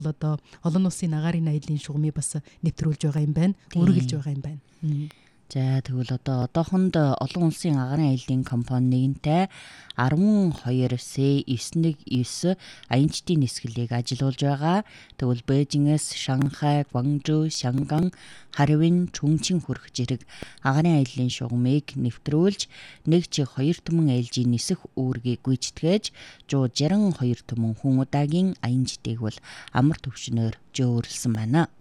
одоо олон улсын агаарын аяллаа шугамыг бас нэвтрүүлж байгаа юм байна. Үргэлж байгаа юм байна. За тэгвэл одоохонд олон улсын агаарын аяллаа компани нэгэнтэй 12 C919 аянчдын нисгэлийг ажилуулж байгаа. Тэгвэл Бээжингээс Шанхай, Гванжу, Шанган, Харвин, Чүнчин хүрэх зэрэг агаарын аяллаа шугамыг нэвтрүүлж нэг чи 2 түмэн ээлжийн нисэх үүргийг гүйцэтгэж 162 түмэн хүн удаагийн аянчдыг бол амар төвшнөөр жөөрлсөн байна.